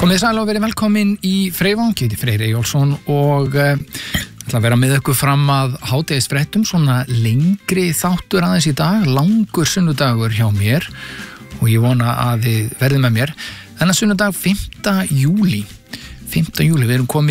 Komið sæl og verið velkomin í Freyvang, ég heiti Freyr Eyjólfsson og ætla að vera með ykkur fram að hádegisfréttum, svona lengri þáttur aðeins í dag, langur sunnudagur hjá mér og ég vona að þið verðið með mér. Þennan sunnudag 5. júlí, við erum komin